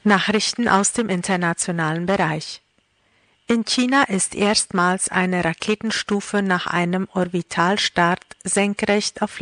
Nachrichten aus dem internationalen Bereich. In China ist erstmals eine Raketenstufe nach einem Orbitalstart senkrecht auf